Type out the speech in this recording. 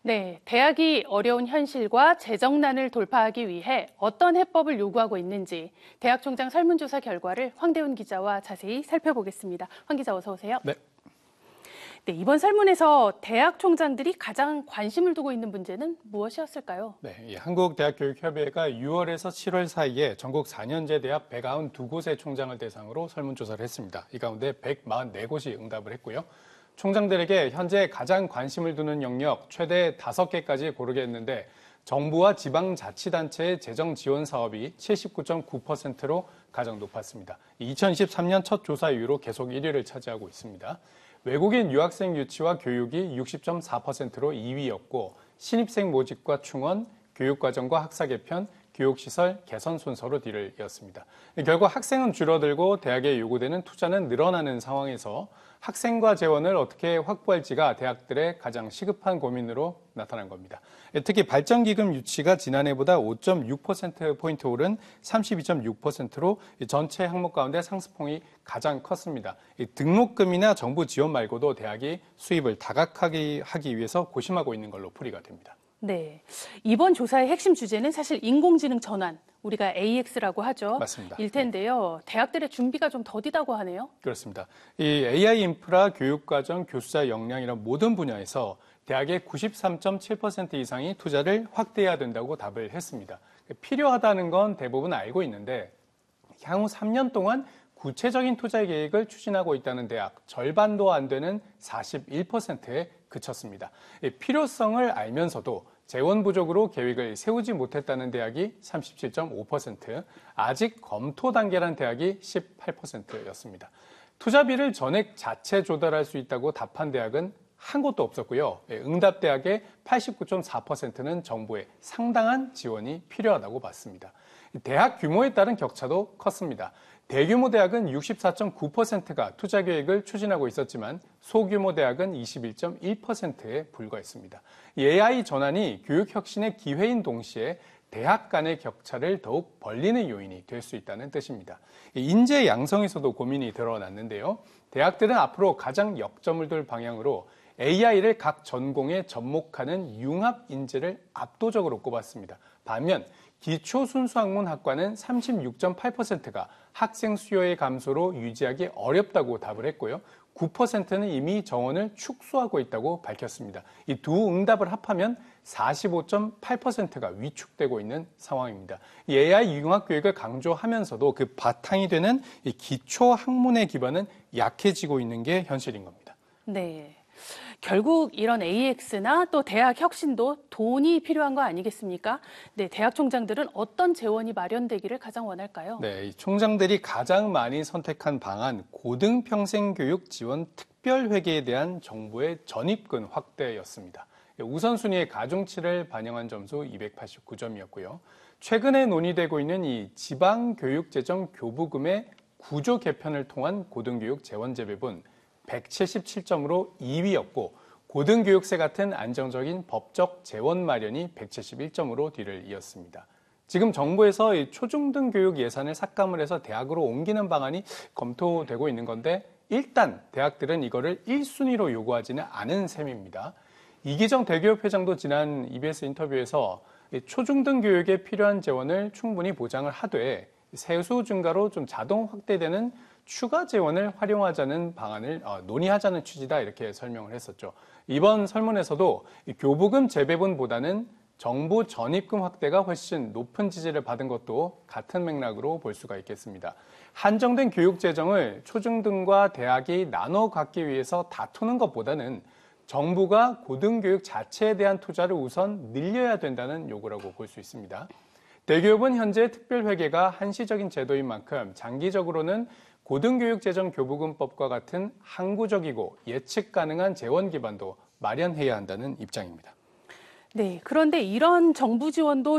네, 대학이 어려운 현실과 재정난을 돌파하기 위해 어떤 해법을 요구하고 있는지 대학 총장 설문조사 결과를 황대훈 기자와 자세히 살펴보겠습니다. 황 기자 어서 오세요. 네. 네, 이번 설문에서 대학 총장들이 가장 관심을 두고 있는 문제는 무엇이었을까요? 네, 한국대학교육협의회가 6월에서 7월 사이에 전국 4년제 대학 192곳의 총장을 대상으로 설문조사를 했습니다. 이 가운데 144곳이 응답을 했고요. 총장들에게 현재 가장 관심을 두는 영역 최대 5개까지 고르게 했는데 정부와 지방자치단체의 재정 지원 사업이 79.9%로 가장 높았습니다. 2023년 첫 조사 이후로 계속 1위를 차지하고 있습니다. 외국인 유학생 유치와 교육이 60.4%로 2위였고 신입생 모집과 충원, 교육과정과 학사 개편, 교육시설 개선 순서로 뒤를 이었습니다. 결국 학생은 줄어들고 대학에 요구되는 투자는 늘어나는 상황에서 학생과 재원을 어떻게 확보할지가 대학들의 가장 시급한 고민으로 나타난 겁니다. 특히 발전기금 유치가 지난해보다 5.6%포인트 오른 32.6%로 전체 항목 가운데 상승폭이 가장 컸습니다. 등록금이나 정부 지원 말고도 대학이 수입을 다각하게 하기 위해서 고심하고 있는 걸로 풀이가 됩니다. 네, 이번 조사의 핵심 주제는 사실 인공지능 전환, 우리가 AX라고 하죠. 맞습니다. 일 텐데요. 대학들의 준비가 좀 더디다고 하네요. 그렇습니다. 이 AI 인프라, 교육과정, 교수자 역량 이런 모든 분야에서 대학의 93.7% 이상이 투자를 확대해야 된다고 답을 했습니다. 필요하다는 건 대부분 알고 있는데 향후 3년 동안 구체적인 투자 계획을 추진하고 있다는 대학 절반도 안 되는 41%에 그쳤습니다. 필요성을 알면서도 재원 부족으로 계획을 세우지 못했다는 대학이 37.5%, 아직 검토 단계란 대학이 18%였습니다. 투자비를 전액 자체 조달할 수 있다고 답한 대학은 한 곳도 없었고요. 응답 대학의 89.4%는 정부의 상당한 지원이 필요하다고 봤습니다. 대학 규모에 따른 격차도 컸습니다. 대규모 대학은 64.9%가 투자 계획을 추진하고 있었지만 소규모 대학은 21.1%에 불과했습니다. AI 전환이 교육 혁신의 기회인 동시에 대학 간의 격차를 더욱 벌리는 요인이 될 수 있다는 뜻입니다. 인재 양성에서도 고민이 드러났는데요. 대학들은 앞으로 가장 역점을 둘 방향으로 AI를 각 전공에 접목하는 융합 인재를 압도적으로 꼽았습니다. 반면 기초 순수학문 학과는 36.8%가 학생 수요의 감소로 유지하기 어렵다고 답을 했고요. 9%는 이미 정원을 축소하고 있다고 밝혔습니다. 이 두 응답을 합하면 45.8%가 위축되고 있는 상황입니다. 이 AI 융합 교육을 강조하면서도 그 바탕이 되는 이 기초 학문의 기반은 약해지고 있는 게 현실인 겁니다. 네. 결국 이런 AX나 또 대학 혁신도 돈이 필요한 거 아니겠습니까? 네, 대학 총장들은 어떤 재원이 마련되기를 가장 원할까요? 네, 이 총장들이 가장 많이 선택한 방안, 고등평생교육 지원 특별회계에 대한 정부의 전입금 확대였습니다. 우선순위의 가중치를 반영한 점수 289점이었고요. 최근에 논의되고 있는 이 지방교육재정 교부금의 구조 개편을 통한 고등교육 재원 재배분 177점으로 2위였고 고등교육세 같은 안정적인 법적 재원 마련이 171점으로 뒤를 이었습니다. 지금 정부에서 이 초중등 교육 예산을 삭감을 해서 대학으로 옮기는 방안이 검토되고 있는 건데 일단 대학들은 이거를 1순위로 요구하지는 않은 셈입니다. 이기정 대교협회장도 지난 EBS 인터뷰에서 초중등 교육에 필요한 재원을 충분히 보장을 하되 세수 증가로 좀 자동 확대되는 추가 재원을 활용하자는 방안을 논의하자는 취지다 이렇게 설명을 했었죠. 이번 설문에서도 교부금 재배분보다는 정부 전입금 확대가 훨씬 높은 지지를 받은 것도 같은 맥락으로 볼 수가 있겠습니다. 한정된 교육 재정을 초중등과 대학이 나눠 갖기 위해서 다투는 것보다는 정부가 고등교육 자체에 대한 투자를 우선 늘려야 된다는 요구라고 볼 수 있습니다. 대교협은 현재 특별회계가 한시적인 제도인 만큼 장기적으로는 고등교육재정교부금법과 같은 항구적이고 예측 가능한 재원 기반도 마련해야 한다는 입장입니다. 네, 그런데 이런 정부 지원도